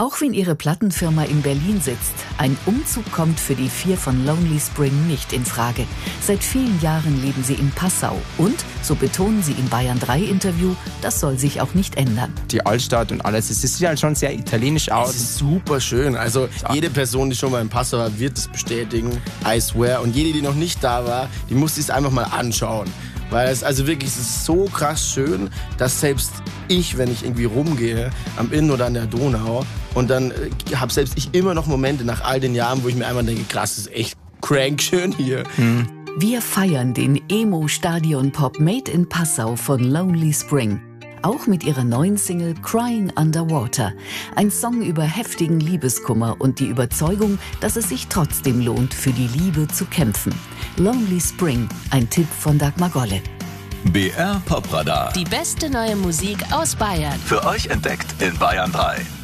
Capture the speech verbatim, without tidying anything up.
Auch wenn ihre Plattenfirma in Berlin sitzt, ein Umzug kommt für die vier von Lonely Spring nicht in Frage. Seit vielen Jahren leben sie in Passau und, so betonen sie im Bayern drei Interview, das soll sich auch nicht ändern. Die Altstadt und alles, es sieht halt schon sehr italienisch aus. Es ist super schön. Also jede Person, die schon mal in Passau war, wird es bestätigen. I swear. Und jede, die noch nicht da war, die muss sich einfach mal anschauen. Weil es also wirklich, es ist so krass schön, dass selbst ich, wenn ich irgendwie rumgehe, am Inn oder an der Donau, und dann äh, habe selbst ich immer noch Momente nach all den Jahren, wo ich mir einmal denke, krass, das ist echt crank schön hier. Hm. Wir feiern den Emo-Stadion-Pop Made in Passau von Lonely Spring. Auch mit ihrer neuen Single Crying Underwater. Ein Song über heftigen Liebeskummer und die Überzeugung, dass es sich trotzdem lohnt, für die Liebe zu kämpfen. Lonely Spring, ein Tipp von Dagmar Golle. B R Popradar. Die beste neue Musik aus Bayern. Für euch entdeckt in Bayern drei.